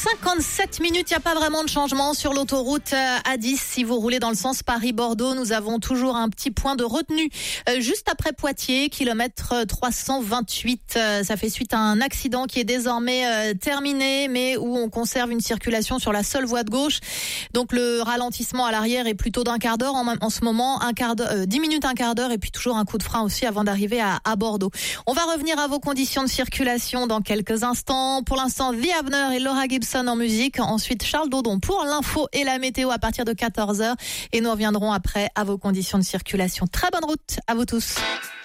57 minutes, il n'y a pas vraiment de changement sur l'autoroute A10. Si vous roulez dans le sens Paris-Bordeaux, nous avons toujours un petit point de retenue juste après Poitiers, kilomètre 328. Ça fait suite à un accident qui est désormais terminé, mais où on conserve une circulation sur la seule voie de gauche. Donc le ralentissement à l'arrière est plutôt d'un quart d'heure en ce moment, 10 minutes, un quart d'heure, et puis toujours un coup de frein aussi avant d'arriver à Bordeaux. On va revenir à vos conditions de circulation dans quelques instants. Pour l'instant, The Avener et Laura Gibson en musique. Ensuite, Charles Dodon pour l'info et la météo à partir de 14h. Et nous reviendrons après à vos conditions de circulation. Très bonne route à vous tous.